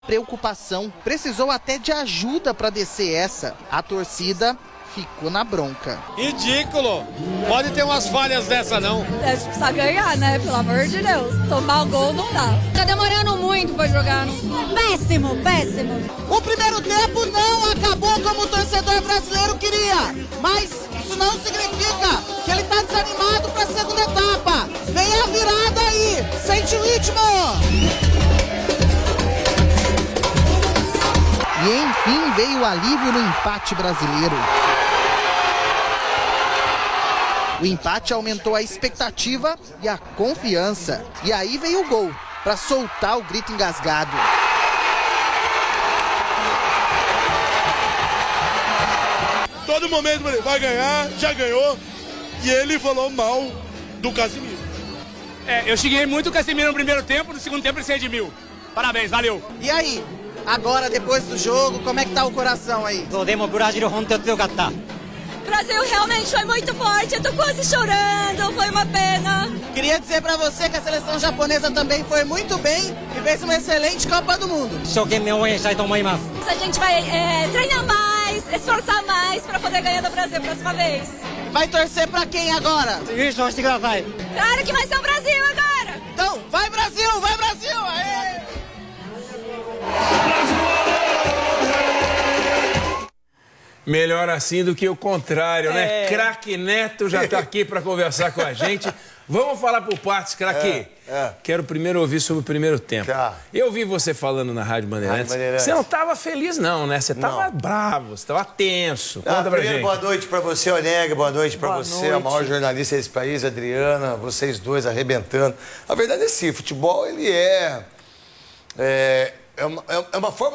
Preocupação, precisou até de ajuda para descer essa. A torcida ficou na bronca. Ridículo! Pode ter umas falhas dessa, não. A gente precisa ganhar, né? Pelo amor de Deus. Tomar o gol não dá. Tá demorando muito pra jogar. Péssimo, péssimo. O primeiro tempo não acabou como o torcedor brasileiro queria. Mas isso não significa que ele tá desanimado para a segunda etapa. Vem a virada aí. Sente o ritmo. E enfim veio o alívio no empate brasileiro. O empate aumentou a expectativa e a confiança. E aí veio o gol, para soltar o grito engasgado. Todo momento ele vai ganhar, já ganhou. E ele falou mal do Casemiro. Eu xinguei muito o Casemiro no primeiro tempo, no segundo tempo ele se redimiu. Parabéns, valeu. E aí? Agora, depois do jogo, como é que tá o coração aí? O Brasil realmente foi muito forte, eu tô quase chorando, foi uma pena. Queria dizer pra você que a seleção japonesa também foi muito bem e fez uma excelente Copa do Mundo. A gente vai treinar mais, esforçar mais pra poder ganhar do Brasil a próxima vez. Vai torcer pra quem agora? Claro que vai ser o Brasil agora! Então, vai Brasil, vai Brasil! Aê! Melhor assim do que o contrário, né? Craque Neto já tá aqui para conversar com a gente. Vamos falar por partes, craque. Quero primeiro ouvir sobre o primeiro tempo. Tá. Eu vi você falando na Rádio Bandeirantes. Você não tava feliz não, né? Você tava bravo, você tava tenso. Conta pra gente. Boa noite pra você, Oneg. Boa noite pra você, a maior jornalista desse país, Adriana. Vocês dois arrebentando. A verdade é assim, futebol, ele é uma forma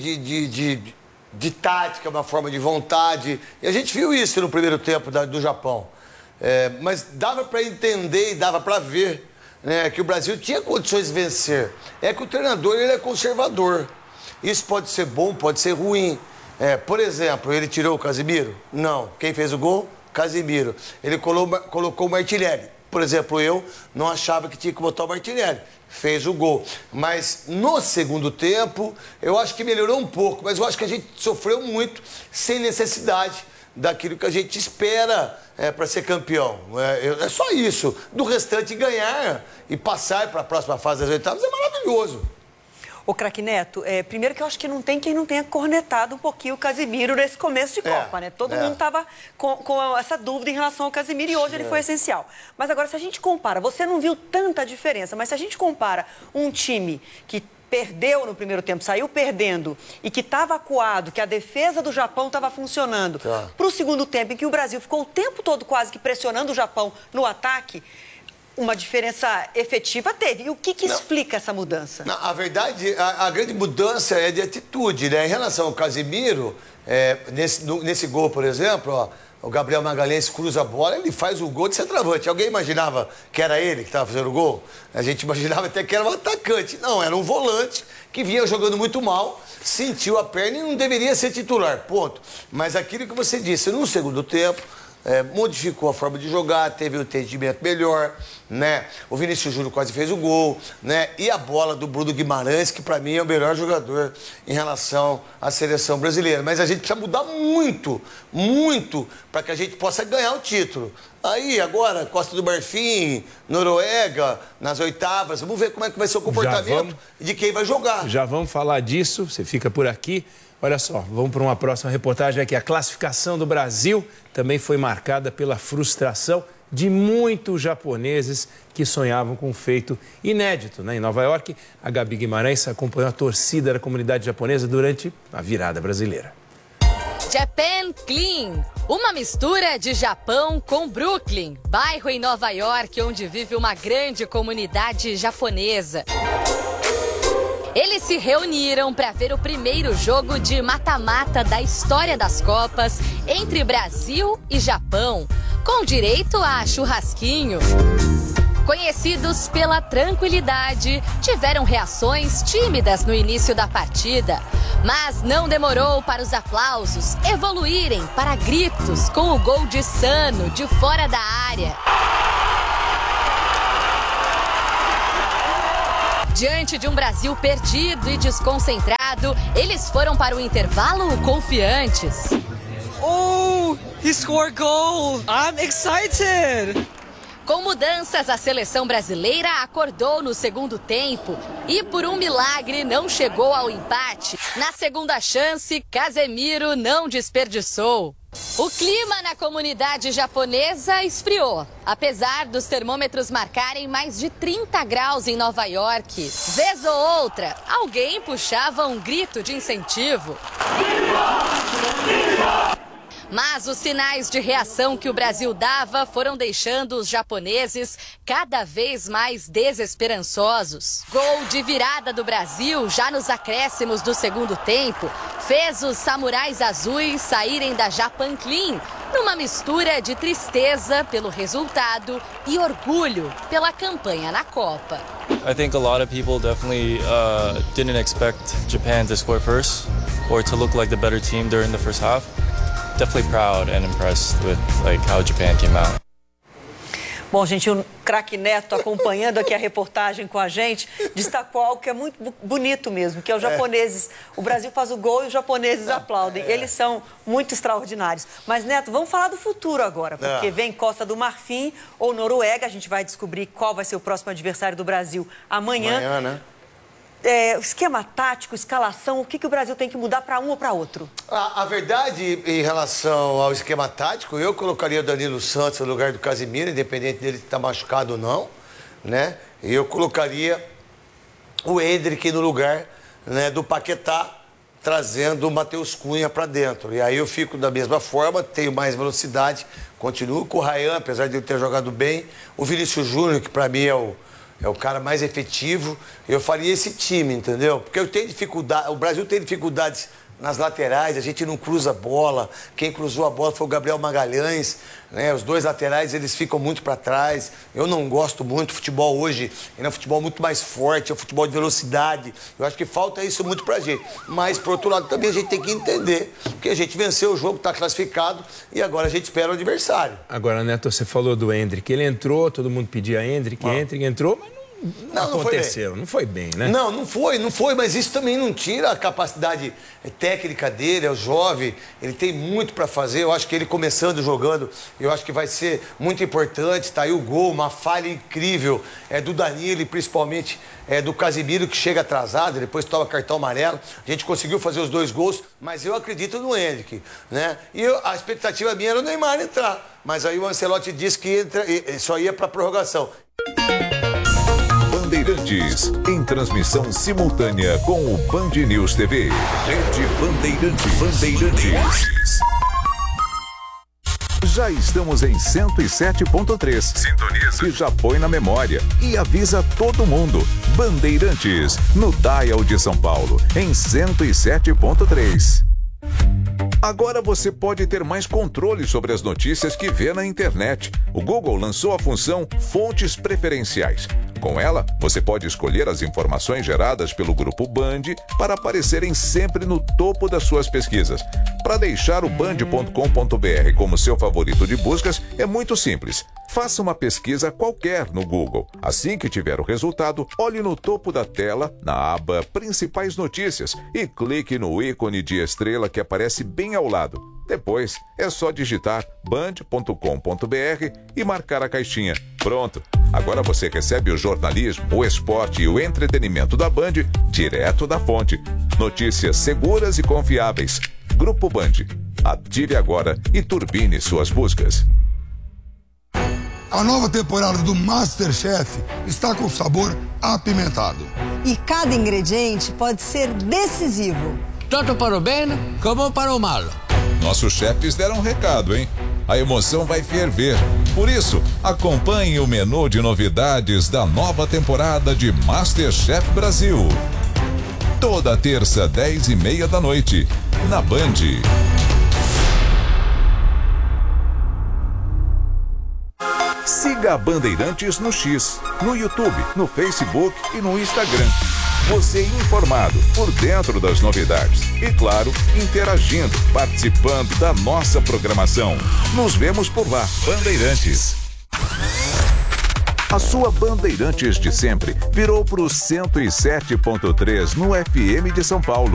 de tática, uma forma de vontade. E a gente viu isso no primeiro tempo do Japão. Mas dava para entender e dava para ver, né, que o Brasil tinha condições de vencer. É que o treinador ele é conservador. Isso pode ser bom, pode ser ruim. Por exemplo, ele tirou o Casemiro? Não. Quem fez o gol? Casemiro. Ele colocou o Martinelli. Por exemplo, eu não achava que tinha que botar o Martinelli. Fez o gol. Mas no segundo tempo, eu acho que melhorou um pouco. Mas eu acho que a gente sofreu muito sem necessidade daquilo que a gente espera para ser campeão. É só isso. Do restante, ganhar e passar para a próxima fase das oitavas é maravilhoso. Ô, craque Neto, primeiro que eu acho que não tem quem não tenha cornetado um pouquinho o Casemiro nesse começo de Copa, né? Todo mundo estava com essa dúvida em relação ao Casemiro e hoje ele foi essencial. Mas agora, se a gente compara, você não viu tanta diferença, mas se a gente compara um time que perdeu no primeiro tempo, saiu perdendo e que estava acuado, que a defesa do Japão estava funcionando, para o segundo tempo, em que o Brasil ficou o tempo todo quase que pressionando o Japão no ataque, uma diferença efetiva teve. E o que explica essa mudança? Não, a verdade, a grande mudança é de atitude, né? Em relação ao Casemiro, nesse gol, por exemplo, ó, o Gabriel Magalhães cruza a bola, ele faz o gol de centroavante. Alguém imaginava que era ele que estava fazendo o gol? A gente imaginava até que era um atacante. Não, era um volante que vinha jogando muito mal, sentiu a perna e não deveria ser titular, ponto. Mas aquilo que você disse, no segundo tempo, modificou a forma de jogar, teve um entendimento melhor, né? O Vinícius Júnior quase fez o gol, né? E a bola do Bruno Guimarães, que para mim é o melhor jogador em relação à seleção brasileira. Mas a gente precisa mudar muito, muito, para que a gente possa ganhar o título. Aí, agora, Costa do Marfim, Noruega, nas oitavas, vamos ver como é que vai ser o comportamento de quem vai jogar. Já vamos falar disso, você fica por aqui. Olha só, vamos para uma próxima reportagem aqui. A classificação do Brasil também foi marcada pela frustração de muitos japoneses que sonhavam com um feito inédito, né? Em Nova York, a Gabi Guimarães acompanhou a torcida da comunidade japonesa durante a virada brasileira. Japan Clean, uma mistura de Japão com Brooklyn, bairro em Nova York onde vive uma grande comunidade japonesa. Eles se reuniram para ver o primeiro jogo de mata-mata da história das Copas entre Brasil e Japão, com direito a churrasquinho. Conhecidos pela tranquilidade, tiveram reações tímidas no início da partida, mas não demorou para os aplausos evoluírem para gritos com o gol de Sano de fora da área. Diante de um Brasil perdido e desconcentrado, eles foram para o intervalo confiantes. Oh, he scored goal! I'm excited! Com mudanças, a seleção brasileira acordou no segundo tempo e, por um milagre, não chegou ao empate. Na segunda chance, Casemiro não desperdiçou. O clima na comunidade japonesa esfriou, apesar dos termômetros marcarem mais de 30 graus em Nova York. Vez ou outra, alguém puxava um grito de incentivo. Mas os sinais de reação que o Brasil dava foram deixando os japoneses cada vez mais desesperançosos. Gol de virada do Brasil, já nos acréscimos do segundo tempo, fez os samurais azuis saírem da Japan Clean, numa mistura de tristeza pelo resultado e orgulho pela campanha na Copa. I think a lot of people definitely didn't expect Japan to score first or to look like the better team during the first half. Definitely proud and impressed with how Japan came out. Bom, gente, o craque Neto acompanhando aqui a reportagem com a gente, destacou algo que é muito bonito mesmo, que é os japoneses. O Brasil faz o gol e os japoneses aplaudem. Eles são muito extraordinários. Mas, Neto, vamos falar do futuro agora, porque vem Costa do Marfim ou Noruega. A gente vai descobrir qual vai ser o próximo adversário do Brasil amanhã. Amanhã, né? Esquema tático, escalação, o que o Brasil tem que mudar para um ou para outro? A verdade, em relação ao esquema tático, eu colocaria o Danilo Santos no lugar do Casemiro, independente dele estar machucado ou não, né? E eu colocaria o Endrick no lugar, né, do Paquetá, trazendo o Matheus Cunha para dentro. E aí eu fico da mesma forma, tenho mais velocidade, continuo com o Ryan, apesar de ele ter jogado bem. O Vinícius Júnior, que para mim é o cara mais efetivo. Eu faria esse time, entendeu? Porque eu tenho dificuldade, o Brasil tem dificuldades nas laterais, a gente não cruza a bola. Quem cruzou a bola foi o Gabriel Magalhães, né? Os dois laterais, eles ficam muito para trás. Eu não gosto muito. O futebol hoje é um futebol muito mais forte, é um futebol de velocidade. Eu acho que falta isso muito pra gente. Mas, por outro lado, também a gente tem que entender que a gente venceu o jogo, tá classificado, e agora a gente espera o adversário. Agora, Neto, você falou do Endrick. Ele entrou, todo mundo pedia Endrick, Endrick entrou, mas não aconteceu, não foi bem, né? Não foi, mas isso também não tira a capacidade técnica dele, é o jovem, ele tem muito para fazer. Eu acho que ele começando jogando, eu acho que vai ser muito importante. Tá aí o gol, uma falha incrível do Danilo e principalmente do Casemiro, que chega atrasado, depois toma cartão amarelo. A gente conseguiu fazer os 2 gols, mas eu acredito no Endrick, né? E a expectativa minha era o Neymar entrar, mas aí o Ancelotti disse que só ia para prorrogação. Bandeirantes, em transmissão simultânea com o Band News TV. Rede Bandeirantes. Já estamos em 107.3. Sintoniza. Que já põe na memória e avisa todo mundo. Bandeirantes, no Dial de São Paulo, em 107.3. Agora você pode ter mais controle sobre as notícias que vê na internet. O Google lançou a função Fontes Preferenciais. Com ela, você pode escolher as informações geradas pelo Grupo Band para aparecerem sempre no topo das suas pesquisas. Para deixar o band.com.br como seu favorito de buscas, é muito simples. Faça uma pesquisa qualquer no Google. Assim que tiver o resultado, olhe no topo da tela, na aba Principais Notícias, e clique no ícone de estrela que aparece bem ao lado. Depois, é só digitar band.com.br e marcar a caixinha. Pronto! Agora você recebe o jornalismo, o esporte e o entretenimento da Band direto da fonte. Notícias seguras e confiáveis. Grupo Band. Ative agora e turbine suas buscas. A nova temporada do MasterChef está com sabor apimentado. E cada ingrediente pode ser decisivo. Tanto para o bem como para o mal. Nossos chefes deram um recado, hein? A emoção vai ferver. Por isso, acompanhe o menu de novidades da nova temporada de MasterChef Brasil. Toda terça, 10h30 da noite, na Band. Siga a Bandeirantes no X, no YouTube, no Facebook e no Instagram. Você informado, por dentro das novidades. E, claro, interagindo, participando da nossa programação. Nos vemos por lá, Bandeirantes. A sua Bandeirantes de sempre virou pro 107.3 no FM de São Paulo.